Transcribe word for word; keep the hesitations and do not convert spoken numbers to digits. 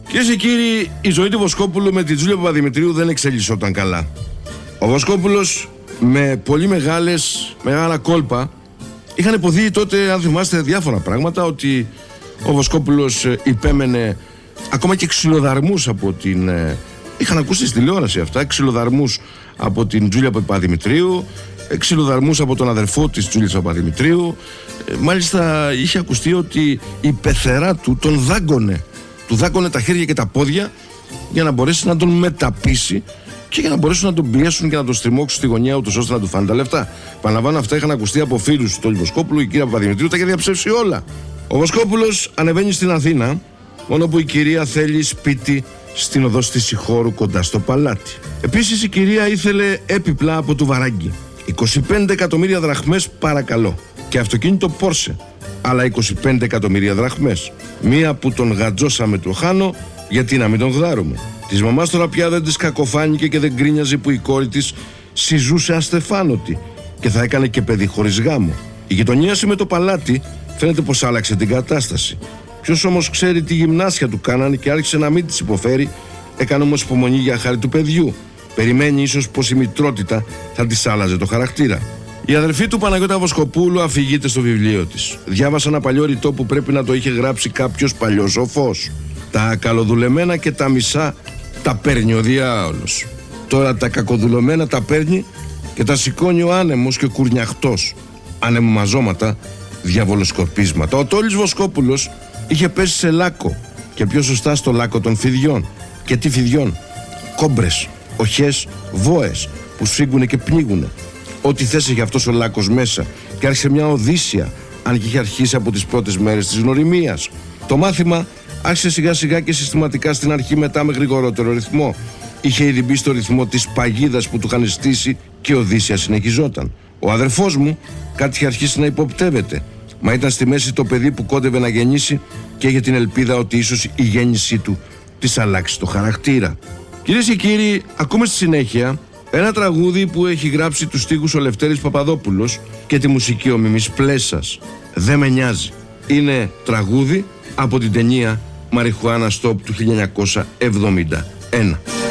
Κυρίες και κύριοι, η ζωή του Βοσκόπουλου με τη Τζούλια Παπαδημητρίου δεν εξελισσόταν καλά. Ο Βοσκόπουλος με πολύ μεγάλες, μεγάλα κόλπα είχαν υποδεί τότε, αν θυμάστε, διάφορα πράγματα, ότι ο Βοσκόπουλος υπέμενε ακόμα και ξυλοδαρμούς από την... Είχαν ακούσει στη τηλεόραση αυτά, ξυλοδαρμούς από την Τζούλια Παπαδημητρίου, ξυλοδαρμούς από τον αδερφό της Τζούλιας Παπαδημητρίου. Μάλιστα είχε ακουστεί ότι η πεθερά του τον δάγκωνε. Του δάγκωνε τα χέρια και τα πόδια για να μπορέσει να τον μεταπίσει και για να μπορέσουν να τον πιέσουν και να τον στριμώξουν στη γωνία, ούτως ώστε να του φάνε τα λεφτά. Παναλαμβάνω, αυτά είχαν ακουστεί από φίλους του Τόλι Βοσκόπουλου. Η κυρία Παπαδημητρίου τα είχε διαψεύσει όλα. Ο Βοσκόπουλος ανεβαίνει στην Αθήνα, μόνο που η κυρία θέλει σπίτι στην οδό στη Σιχώρου κοντά στο παλάτι. Επίσης η κυρία ήθελε έπιπλα από του Βαράγκη. είκοσι πέντε εκατομμύρια δραχμές παρακαλώ. Και αυτοκίνητο Πόρσε. Αλλά είκοσι πέντε εκατομμύρια δραχμές. Μία που τον γατζώσαμε του Χάνο, γιατί να μην τον γδάρουμε. Της μαμάς τώρα πια δεν της κακοφάνηκε και δεν γκρίνιαζε που η κόρη της συζούσε αστεφάνωτη και θα έκανε και παιδί χωρίς γάμο. Η γειτονίαση με το παλάτι φαίνεται πως άλλαξε την κατάσταση. Ποιος όμως ξέρει τι γυμνάσια του κάνανε και άρχισε να μην της υποφέρει, έκανε όμως υπομονή για χάρη του παιδιού. Περιμένει ίσως πως η μητρότητα θα της άλλαζε το χαρακτήρα. Η αδερφή του Παναγιώτα Βοσκοπούλου αφηγείται στο βιβλίο της. Διάβασα ένα παλιό ρητό που πρέπει να το είχε γράψει κάποιος παλιός σοφός. Τα καλοδουλεμένα και τα μισά τα παίρνει ο διάολος. Τώρα τα κακοδουλεμένα τα παίρνει και τα σηκώνει ο άνεμος και ο κουρνιαχτός. Ανεμομαζώματα, διαβολοσκορπίσματα. Ο Τόλης Βοσκόπουλος είχε πέσει σε λάκκο και πιο σωστά στο λάκκο των φιδιών. Και τι φιδιών? Κόμπρες, οχές, βόες που σφίγγουνε και πνίγουνε. Ό,τι θες είχε αυτός ο λάκκος μέσα και άρχισε μια οδύσσια, αν και είχε αρχίσει από τις πρώτες μέρες της γνωριμίας. Το μάθημα άρχισε σιγά σιγά και συστηματικά στην αρχή, μετά με γρηγορότερο ρυθμό. Είχε ήδη μπει στο ρυθμό της παγίδας που του είχαν στήσει και η οδύσσια συνεχιζόταν. Ο αδερφός μου κάτι είχε αρχίσει να υποπτεύεται, μα ήταν στη μέση το παιδί που κόντευε να γεννήσει και είχε την ελπίδα ότι ίσως η γέννησή του της αλλάξει το χαρακτήρα. Κυρίες και κύριοι, ακούμε στη συνέχεια ένα τραγούδι που έχει γράψει τους στίχους ο Λευτέρης Παπαδόπουλος και τη μουσική ο Μιμής Πλέσας. Δεν με νοιάζει. Είναι τραγούδι από την ταινία Μαριχουάνα Στόπ του χίλια εννιακόσια εβδομήντα ένα.